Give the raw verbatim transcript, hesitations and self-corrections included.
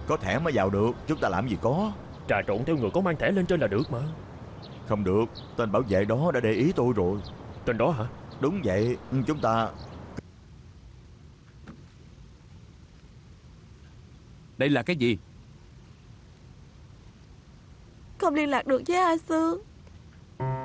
Có thẻ mới vào được. Chúng ta làm gì có. Trà trộn theo người có mang thẻ lên trên là được mà. Không được. Tên bảo vệ đó đã để ý tôi rồi. Tên đó hả? Đúng vậy. Chúng ta... Đây là cái gì? Không liên lạc được với A Sương.